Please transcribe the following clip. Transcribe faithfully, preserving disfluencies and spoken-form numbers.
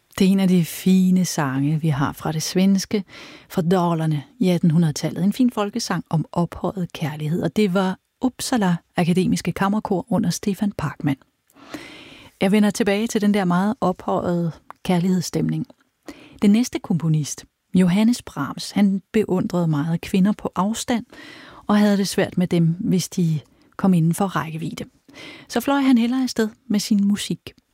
Det er en af de fine sange, vi har fra det svenske, fra Dalarne i attenhundredetallet. En fin folkesang om ophøjet kærlighed, og det var Uppsala Akademiske Kammerkor under Stefan Parkman. Jeg vender tilbage til den der meget ophøjede kærlighedsstemning. Den næste komponist, Johannes Brahms, han beundrede meget kvinder på afstand, og havde det svært med dem, hvis de kom inden for rækkevidde. Så fløj han hellere afsted med sin musik.